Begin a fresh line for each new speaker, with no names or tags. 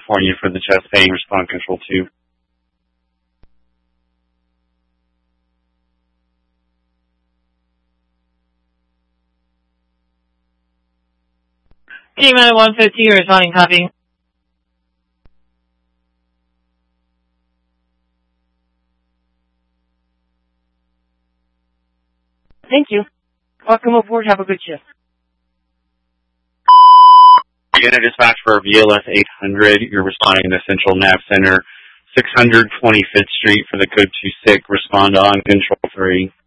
California for the chest pain, respond control 2.
K-Man 150, responding, copy. Thank you. Welcome aboard. Have a good shift.
Unit dispatch for VLS 800. You're responding to Central Nav Center, 625th Street for the code 26. Respond on control 3.